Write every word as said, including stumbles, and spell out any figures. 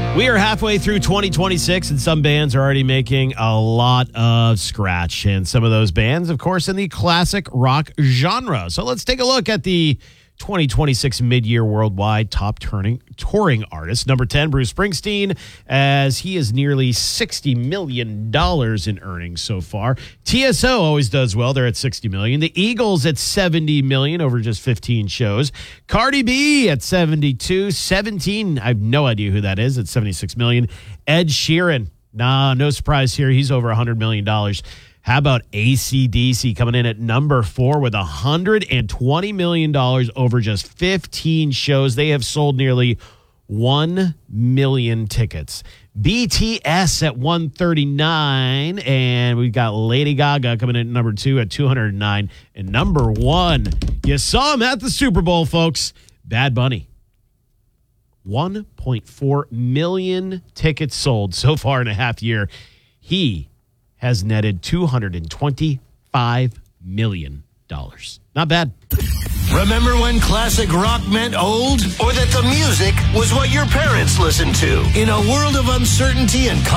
We are halfway through twenty twenty-six, and some bands are already making a lot of scratch. And some of those bands, of course, in the classic rock genre. So let's take a look at the twenty twenty-six mid-year worldwide top turning, touring artist. Number ten, Bruce Springsteen, as he is nearly sixty million dollars in earnings so far. T S O always does well. They're at sixty million dollars. The Eagles at seventy million dollars over just fifteen shows. Cardi B at seventy-two. seventeen, I have no idea who that is, at seventy-six million dollars. Ed Sheeran, nah, no surprise here. He's over one hundred million dollars. How about A C D C coming in at number four with one hundred twenty million dollars over just fifteen shows? They have sold nearly one million tickets. B T S at one hundred thirty-nine, and we've got Lady Gaga coming in at number two at two hundred nine. And number one, you saw him at the Super Bowl, folks, Bad Bunny. one point four million tickets sold so far in a half year. He has netted two hundred twenty-five million dollars. Not bad. Remember when classic rock meant old? Or that the music was what your parents listened to? In a world of uncertainty and